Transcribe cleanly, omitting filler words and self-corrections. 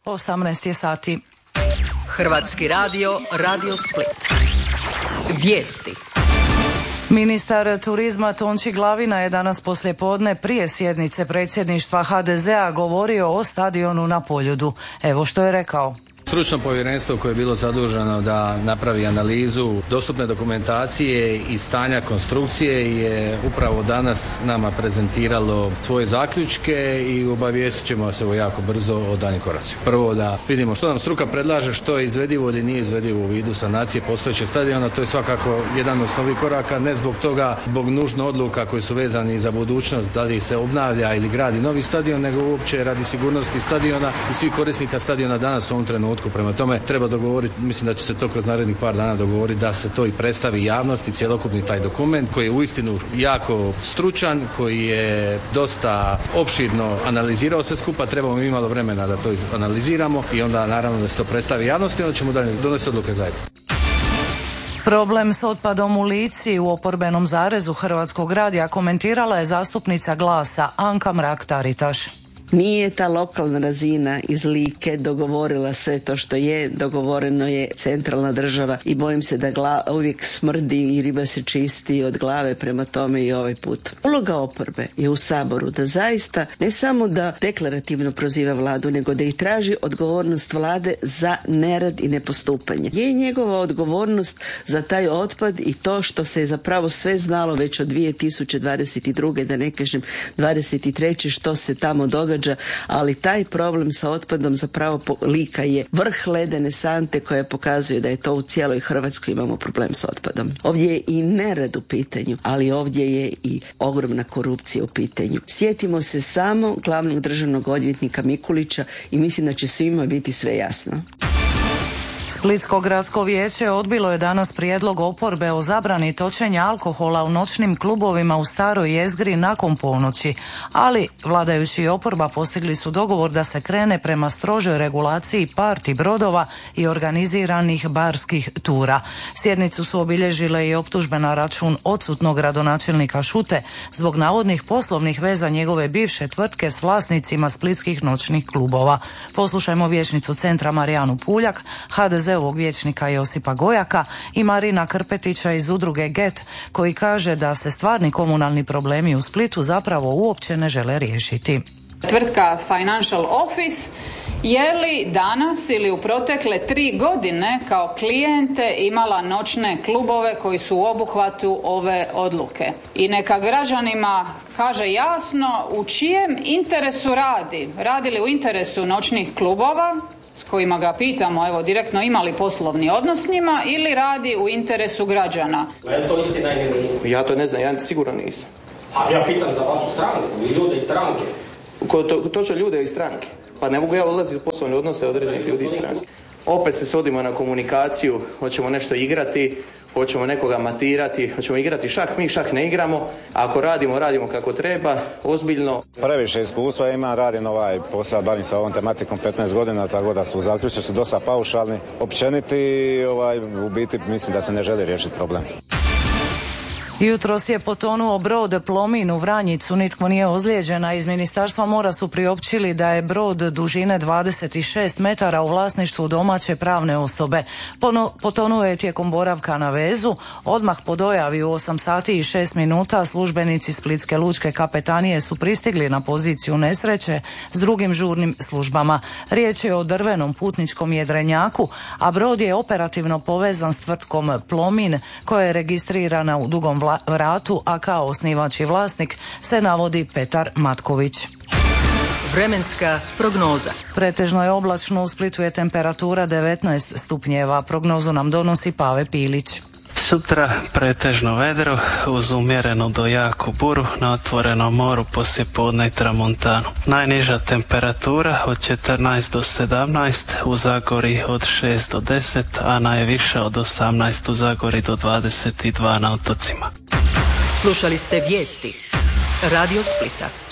18 je sati. Hrvatski radio, Radio Split. Vijesti. Ministar turizma Tonči Glavina je danas poslijepodne prije sjednice predsjedništva HDZ-a govorio o stadionu na Poljudu. Evo što je rekao. Stručno povjerenstvo koje je bilo zaduženo da napravi analizu dostupne dokumentacije i stanja konstrukcije je upravo danas nama prezentiralo svoje zaključke i obavijestit ćemo vas jako brzo o daljnjim koracima. Prvo da vidimo što nam struka predlaže, što je izvedivo ili nije izvedivo u vidu sanacije postojećeg stadiona. To je svakako jedan od osnovnih koraka, ne zbog toga, zbog nužno odluka koji su vezani za budućnost, da li se obnavlja ili gradi novi stadion, nego uopće radi sigurnosti stadiona i svih korisnika stadiona danas u ovom trenutku. Prema tome treba dogovoriti, mislim da će se to kroz narednih par dana dogovoriti da se to i predstavi javnosti, cjelokupni taj dokument koji je uistinu jako stručan, koji je dosta opširno analizirao sve skupa, trebamo mi malo vremena da to analiziramo i onda naravno da se to predstavi javnosti i onda ćemo dalje donesti odluke zajedno. Problem s otpadom u Lici u oporbenom zarezu Hrvatskog radija komentirala je zastupnica Glasa Anka Mrak-Taritaš. Nije ta lokalna razina iz Like dogovorila sve to što je, dogovoreno je centralna država i bojim se da uvijek smrdi i riba se čisti od glave, prema tome i ovaj put. Uloga oporbe je u Saboru da zaista ne samo da deklarativno proziva vladu, nego da i traži odgovornost vlade za nerad i nepostupanje. Je njegova odgovornost za taj otpad i to što se je zapravo sve znalo već od 2022. da ne kažem 23. što se tamo događa, ali taj problem sa otpadom zapravo Lika je vrh ledene sante koja pokazuje da je to u cijeloj Hrvatskoj imamo problem s otpadom. Ovdje je i nerad u pitanju, ali ovdje je i ogromna korupcija u pitanju. Sjetimo se samo glavnog državnog odvjetnika Mikulića i mislim da će svima biti sve jasno. Splitsko gradsko vijeće odbilo je danas prijedlog oporbe o zabrani točenja alkohola u noćnim klubovima u Staroj jezgri nakon ponoći, ali vladajući i oporba postigli su dogovor da se krene prema strožoj regulaciji parti brodova i organiziranih barskih tura. Sjednicu su obilježile i optužbe na račun odsutnog gradonačelnika Šute zbog navodnih poslovnih veza njegove bivše tvrtke s vlasnicima splitskih noćnih klubova. Poslušajmo vijećnicu centra Marijanu Puljak, HDZ-ovog vijećnika Josipa Gojaka i Marina Krpetića iz udruge GET, koji kaže da se stvarni komunalni problemi u Splitu zapravo uopće ne žele riješiti. Tvrtka Financial Office je li danas ili u protekle 3 godine kao klijente imala noćne klubove koji su u obuhvatu ove odluke? I neka građanima kaže jasno u čijem interesu radi. Radi li u interesu noćnih klubova s kojima ga pitamo, evo direktno imali poslovni odnos s njima, ili radi u interesu građana? Je to istina ili nije? Ja to ne znam, ja sigurno nisam. A ja pitam za vašu stranku i ljude iz stranke. To će ljude iz stranke. Pa ne mogu ja ulaziti u poslovne odnose određenih ljudi iz stranke. Opet se svodimo na komunikaciju, hoćemo nešto igrati, hoćemo nekoga matirati, hoćemo igrati šah, mi šah ne igramo, ako radimo kako treba, ozbiljno. Previše iskustva imam, radim ovaj posao, bavim se ovom tematikom 15 godina, tako da su zaključci su dosta paušalni, općeniti, u biti mislim da se ne želi riješiti problem. Jutros je potonuo brod Plomin u Vranjicu, nitko nije ozlijeđen, a iz Ministarstva mora su priopćili da je brod dužine 26 metara u vlasništvu domaće pravne osobe. Potonuo je tijekom boravka na vezu. Odmah po dojavi u 8 sati i 6 minuta službenici Splitske lučke kapetanije su pristigli na poziciju nesreće s drugim žurnim službama. Riječ je o drvenom putničkom jedrenjaku, a brod je operativno povezan s tvrtkom Plomin koja je registrirana u Dugom Vratu, a kao osnivač i vlasnik se navodi Petar Matković. Vremenska prognoza. Pretežno je oblačno, u Splitu je temperatura 19 stupnjeva. Prognozu nam donosi Pave Pilić. Sutra pretežno vedro uz umjerenu do jaku buru na otvorenom moru poslijepodne i tramontanu. Najniža temperatura od 14 do 17, u Zagori od 6 do 10, a najviša od 18 u Zagori do 22 na otocima. Slušali ste vijesti Radio Splita.